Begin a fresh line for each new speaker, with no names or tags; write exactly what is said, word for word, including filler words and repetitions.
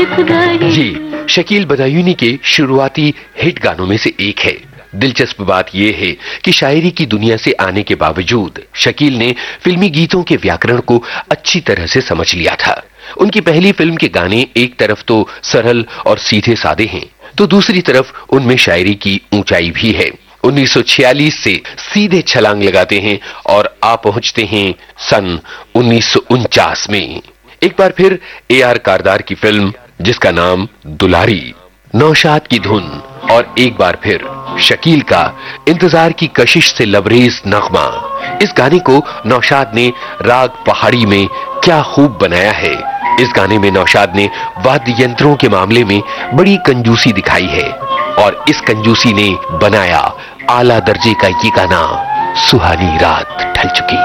ये शकील बदायूनी के शुरुआती हिट गानों में से एक है। दिलचस्प बात यह है कि शायरी की दुनिया से आने के बावजूद शकील ने फिल्मी गीतों के व्याकरण को अच्छी तरह से समझ लिया था। उनकी पहली फिल्म के गाने एक तरफ तो सरल और सीधे सादे हैं, तो दूसरी तरफ उनमें शायरी की ऊंचाई भी है। उन्नीस सौ छियालीस से सीधे छलांग लगाते हैं और आ पहुंचते हैं सन उन्नीस सौ उनचास में। एक बार फिर ए आर कारदार की फिल्म जिसका नाम दुलारी, नौशाद की धुन और एक बार फिर शकील का इंतजार की कशिश से लबरेज नगमा। इस गाने को नौशाद ने राग पहाड़ी में क्या खूब बनाया है। इस गाने में नौशाद ने वाद्य यंत्रों के मामले में बड़ी कंजूसी दिखाई है और इस कंजूसी ने बनाया आला दर्जे का ये गाना सुहानी रात ढल चुकी।